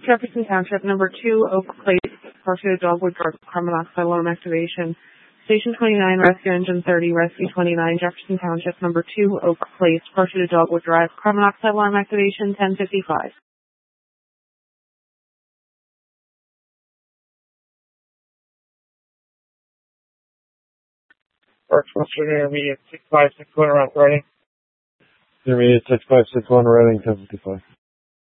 Jefferson Township, number 2, Oak Place, partially to Dogwood Drive, carbon monoxide alarm activation. Station 29, Rescue Engine 30, Rescue 29, Jefferson Township, number 2, Oak Place, partially to Dogwood Drive, carbon monoxide alarm activation, 10:55. Works Western Intermediate 6561 around Reading. Intermediate 6561 Reading, 10:55.